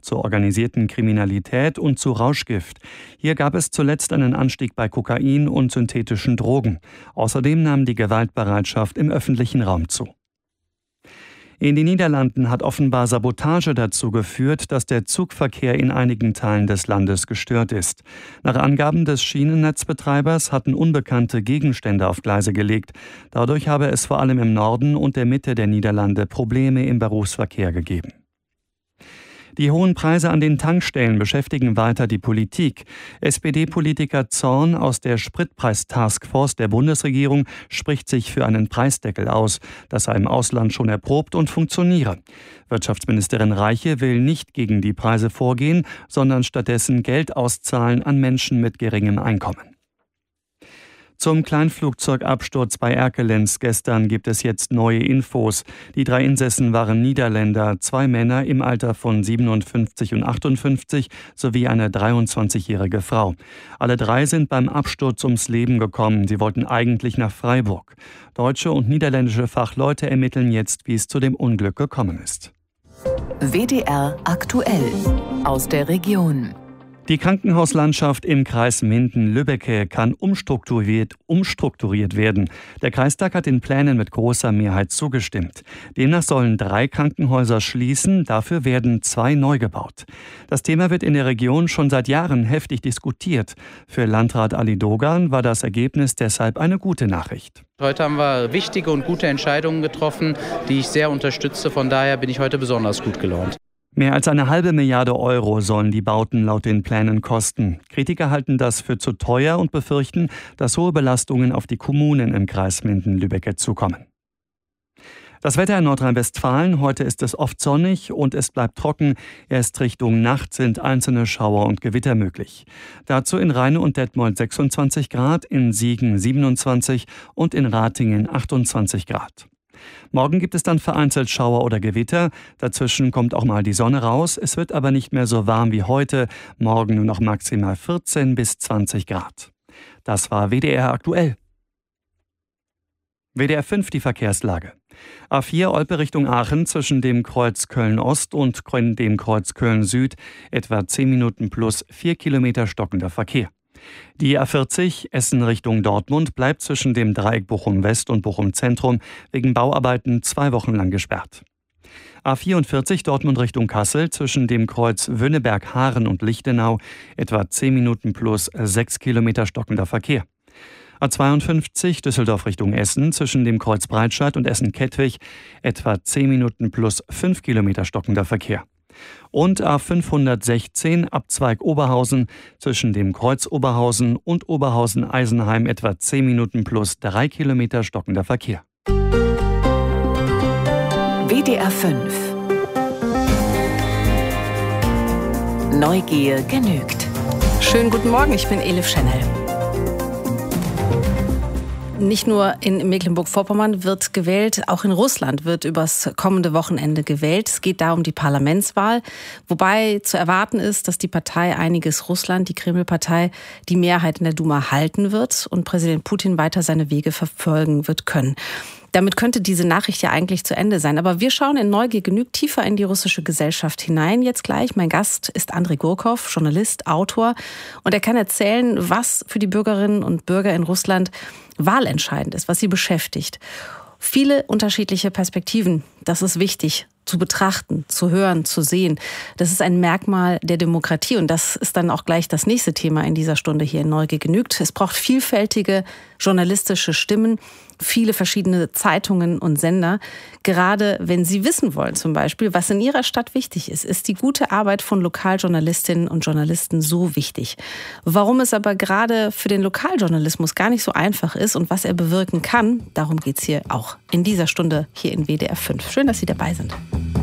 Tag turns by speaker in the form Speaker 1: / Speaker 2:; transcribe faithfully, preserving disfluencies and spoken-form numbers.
Speaker 1: zur organisierten Kriminalität und zu Rauschgift. Hier gab es zuletzt einen Anstieg bei Kokain und synthetischen Drogen. Außerdem nahm die Gewaltbereitschaft im öffentlichen Raum zu. In den Niederlanden hat offenbar Sabotage dazu geführt, dass der Zugverkehr in einigen Teilen des Landes gestört ist. Nach Angaben des Schienennetzbetreibers hatten Unbekannte Gegenstände auf Gleise gelegt. Dadurch habe es vor allem im Norden und der Mitte der Niederlande Probleme im Berufsverkehr gegeben. Die hohen Preise an den Tankstellen beschäftigen weiter die Politik. S P D-Politiker Zorn aus der Spritpreis-Taskforce der Bundesregierung spricht sich für einen Preisdeckel aus. Das sei im Ausland schon erprobt und funktioniere. Wirtschaftsministerin Reiche will nicht gegen die Preise vorgehen, sondern stattdessen Geld auszahlen an Menschen mit geringem Einkommen. Zum Kleinflugzeugabsturz bei Erkelenz gestern gibt es jetzt neue Infos. Die drei Insassen waren Niederländer, zwei Männer im Alter von siebenundfünfzig und achtundfünfzig sowie eine dreiundzwanzigjährige Frau. Alle drei sind beim Absturz ums Leben gekommen. Sie wollten eigentlich nach Freiburg. Deutsche und niederländische Fachleute ermitteln jetzt, wie es zu dem Unglück gekommen ist.
Speaker 2: W D R aktuell aus der Region.
Speaker 1: Die Krankenhauslandschaft im Kreis Minden-Lübbecke kann umstrukturiert, umstrukturiert werden. Der Kreistag hat den Plänen mit großer Mehrheit zugestimmt. Demnach sollen drei Krankenhäuser schließen, dafür werden zwei neu gebaut. Das Thema wird in der Region schon seit Jahren heftig diskutiert. Für Landrat Ali Dogan war das Ergebnis deshalb eine gute Nachricht.
Speaker 3: Heute haben wir wichtige und gute Entscheidungen getroffen, die ich sehr unterstütze. Von daher bin ich heute besonders gut gelaunt.
Speaker 1: Mehr als eine halbe Milliarde Euro sollen die Bauten laut den Plänen kosten. Kritiker halten das für zu teuer und befürchten, dass hohe Belastungen auf die Kommunen im Kreis Minden-Lübbecke zukommen. Das Wetter in Nordrhein-Westfalen. Heute ist es oft sonnig und es bleibt trocken. Erst Richtung Nacht sind einzelne Schauer und Gewitter möglich. Dazu in Rheine und Detmold sechsundzwanzig Grad, in Siegen siebenundzwanzig und in Ratingen achtundzwanzig Grad. Morgen gibt es dann vereinzelt Schauer oder Gewitter. Dazwischen kommt auch mal die Sonne raus. Es wird aber nicht mehr so warm wie heute. Morgen nur noch maximal vierzehn bis zwanzig Grad. Das war W D R aktuell. W D R fünf, die Verkehrslage. A vier Olpe Richtung Aachen zwischen dem Kreuz Köln-Ost und dem Kreuz Köln-Süd etwa zehn Minuten plus vier Kilometer stockender Verkehr. Die A vierzig Essen Richtung Dortmund bleibt zwischen dem Dreieck Bochum-West und Bochum-Zentrum wegen Bauarbeiten zwei Wochen lang gesperrt. A vierundvierzig Dortmund Richtung Kassel zwischen dem Kreuz Wönneberg-Haaren und Lichtenau etwa zehn Minuten plus sechs Kilometer stockender Verkehr. A zweiundfünfzig Düsseldorf Richtung Essen zwischen dem Kreuz Breitscheid und Essen-Kettwig etwa zehn Minuten plus fünf Kilometer stockender Verkehr. Und A fünfhundertsechzehn Abzweig Oberhausen zwischen dem Kreuz Oberhausen und Oberhausen-Eisenheim etwa zehn Minuten plus drei Kilometer stockender Verkehr.
Speaker 2: W D R fünf. Neugier genügt.
Speaker 4: Schönen guten Morgen, ich bin Elif Schennel. Nicht nur in Mecklenburg-Vorpommern wird gewählt, auch in Russland wird übers kommende Wochenende gewählt. Es geht da um die Parlamentswahl, wobei zu erwarten ist, dass die Partei Einiges Russland, die Kreml-Partei, die Mehrheit in der Duma halten wird und Präsident Putin weiter seine Wege verfolgen wird können. Damit könnte diese Nachricht ja eigentlich zu Ende sein. Aber wir schauen in Neugier genügt tiefer in die russische Gesellschaft hinein jetzt gleich. Mein Gast ist Andrei Gurkow, Journalist, Autor. Und er kann erzählen, was für die Bürgerinnen und Bürger in Russland wahlentscheidend ist, was sie beschäftigt. Viele unterschiedliche Perspektiven, das ist wichtig zu betrachten, zu hören, zu sehen. Das ist ein Merkmal der Demokratie und das ist dann auch gleich das nächste Thema in dieser Stunde hier in Neugier genügt. Es braucht vielfältige journalistische Stimmen, viele verschiedene Zeitungen und Sender. Gerade wenn Sie wissen wollen zum Beispiel, was in Ihrer Stadt wichtig ist, ist die gute Arbeit von Lokaljournalistinnen und Journalisten so wichtig. Warum es aber gerade für den Lokaljournalismus gar nicht so einfach ist und was er bewirken kann, darum geht es hier auch in dieser Stunde hier in W D R fünf. Schön, dass Sie dabei sind.